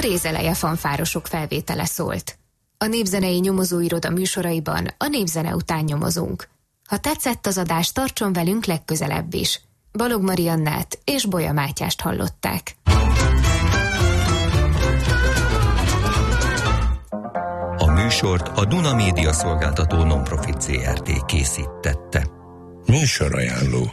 Rézeleje fanfárosok felvétele szólt. A Népzenei Nyomozóiroda műsoraiban a népzene után nyomozunk. Ha tetszett az adás, tartson velünk legközelebb is. Balog Mariannát és Bolya Mátyást hallották. A műsort a Duna Média Szolgáltató Non-Profit Zrt. Készítette. Műsorajánló.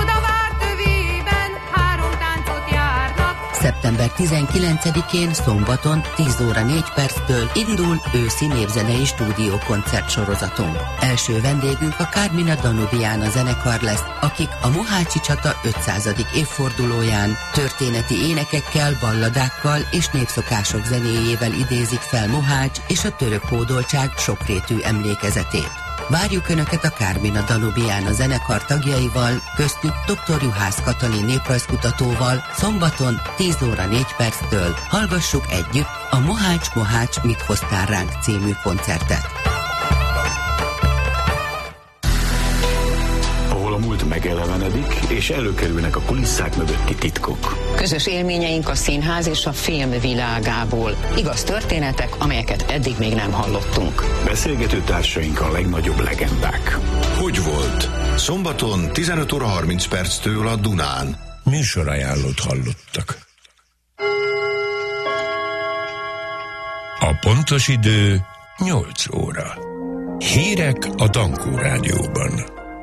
Szeptember 19-én szombaton 10 óra 4 perctől indul őszi népzenei stúdiókoncert sorozatunk. Első vendégünk a Carmina Danubiana zenekar lesz, akik a Mohácsi csata 500. évfordulóján történeti énekekkel, balladákkal és népszokások zenéjével idézik fel Mohács és a török hódoltság sokrétű emlékezetét. Várjuk Önöket a Carmina Danubiana zenekar tagjaival, köztük dr. Juhász Katalin néprajzkutatóval, szombaton 10 óra 4 perctől hallgassuk együtt a Mohács, mit hoztál ránk című koncertet. Ahol a múlt megelevenedik, és előkerülnek a kulisszák mögötti titkok. Közös élményeink a színház és a film világából. Igaz történetek, amelyeket eddig még nem hallottunk. Beszélgető társaink a legnagyobb legendák. Hogy volt? Szombaton 15 óra 30 perctől a Dunán. Műsorajánlót hallottak. A pontos idő 8 óra. Hírek a Dankó Rádióban.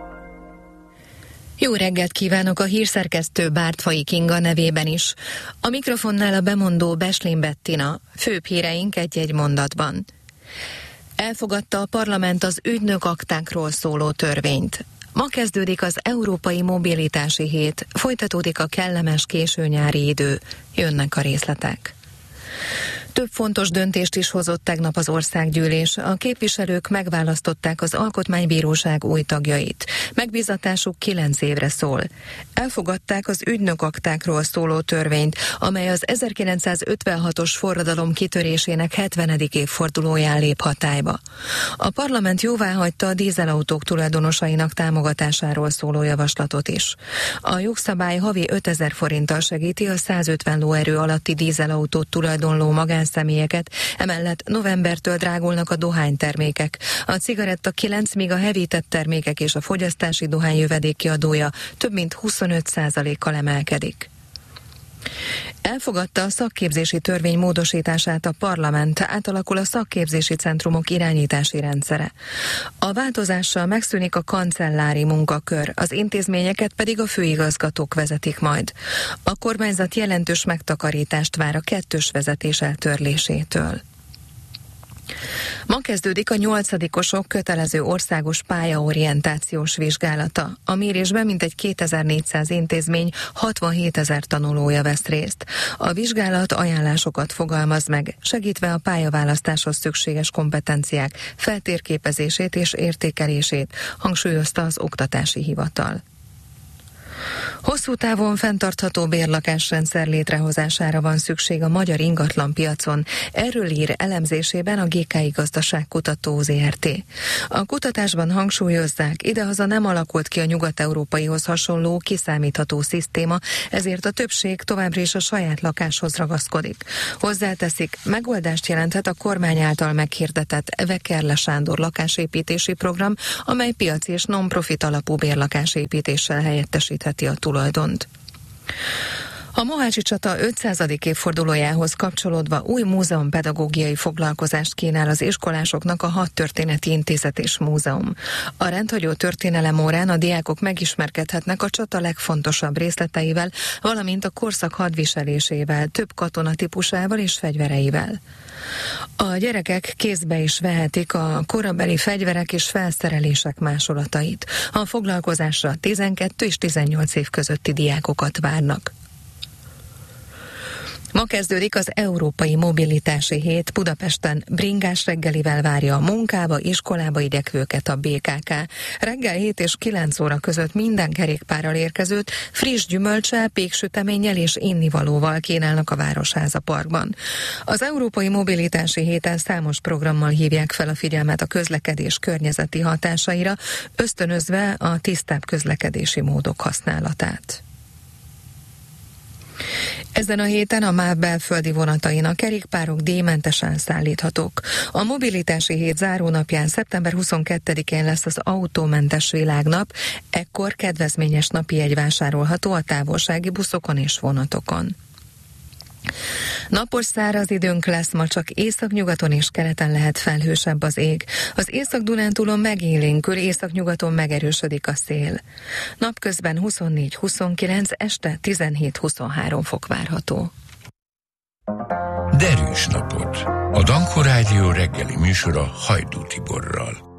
Jó reggelt kívánok a hírszerkesztő Bártfai Kinga nevében is. A mikrofonnál a bemondó Beslin Bettina. Főbb híreink egy-egy mondatban. Elfogadta a parlament az ügynökaktákról szóló törvényt. Ma kezdődik az Európai Mobilitási Hét, folytatódik a kellemes későnyári idő. Jönnek a részletek. Több fontos döntést is hozott tegnap az országgyűlés. A képviselők megválasztották az Alkotmánybíróság új tagjait. Megbízatásuk 9 évre szól. Elfogadták az ügynökaktákról szóló törvényt, amely az 1956-os forradalom kitörésének 70. évfordulóján lép hatályba. A parlament jóváhagyta a dízelautók tulajdonosainak támogatásáról szóló javaslatot is. A jogszabály havi 5000 forinttal segíti a 150 lóerő alatti dízelautót tulajdonló magánszemélyeket, emellett novembertől drágulnak a dohánytermékek. A cigaretta 9, míg a hevített termékek és a fogyasztási dohány jövedéki adója több mint 25%-kal emelkedik. Elfogadta a szakképzési törvény módosítását a parlament, átalakul a szakképzési centrumok irányítási rendszere. A változással megszűnik a kancellári munkakör, az intézményeket pedig a főigazgatók vezetik majd. A kormányzat jelentős megtakarítást vár a kettős vezetés eltörlésétől. Ma kezdődik a 8-osok kötelező országos pályaorientációs vizsgálata. A mérésben mintegy 2400 intézmény, 67 000 tanulója vesz részt. A vizsgálat ajánlásokat fogalmaz meg, segítve a pályaválasztáshoz szükséges kompetenciák feltérképezését és értékelését, hangsúlyozta az Oktatási Hivatal. Hosszú távon fenntartható bérlakásrendszer létrehozására van szükség a magyar ingatlanpiacon. Erről ír elemzésében a GKI Gazdaságkutató Zrt. A kutatásban hangsúlyozzák, idehaza nem alakult ki a nyugat-európaihoz hasonló kiszámítható szisztéma, ezért a többség továbbra is a saját lakáshoz ragaszkodik. Hozzáteszik, megoldást jelenthet a kormány által meghirdetett Vekerle Sándor lakásépítési program, amely piaci és non-profit alapú bérlakásépítéssel helyettesítheti a tulajdont. A Mohácsi csata 500. évfordulójához kapcsolódva új múzeumpedagógiai foglalkozást kínál az iskolásoknak a Hadtörténeti Intézet és Múzeum. A rendhagyó történelem órán a diákok megismerkedhetnek a csata legfontosabb részleteivel, valamint a korszak hadviselésével, több katonatípusával és fegyvereivel. A gyerekek kézbe is vehetik a korabeli fegyverek és felszerelések másolatait. A foglalkozásra 12 és 18 év közötti diákokat várnak. Ma kezdődik az Európai Mobilitási Hét. Budapesten bringás reggelivel várja a munkába, iskolába igyekvőket a BKK. Reggel 7 és 9 óra között minden kerékpárral érkezőt friss gyümölccsel, péksüteménnyel és innivalóval kínálnak a Városháza Parkban. Az Európai Mobilitási Héten számos programmal hívják fel a figyelmet a közlekedés környezeti hatásaira, ösztönözve a tisztább közlekedési módok használatát. Ezen a héten a MÁV belföldi vonatain a kerékpárok díjmentesen szállíthatók. A mobilitási hét zárónapján szeptember 22-én lesz az autómentes világnap, ekkor kedvezményes napi jegy vásárolható a távolsági buszokon és vonatokon. Napos száraz időnk lesz, ma csak északnyugaton és keleten lehet felhősebb az ég. Az Észak-Dunántúlon megélénkül, északnyugaton megerősödik a szél. Napközben 24-29, este 17-23 fok várható. Derűs napot! A Danko Rádió reggeli műsora Hajdú Tiborral.